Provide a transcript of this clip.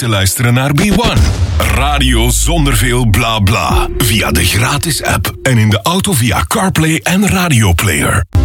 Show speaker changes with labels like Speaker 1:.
Speaker 1: te luisteren naar B1. Radio zonder veel bla bla. Via de gratis app en in de auto via CarPlay en Radio Player.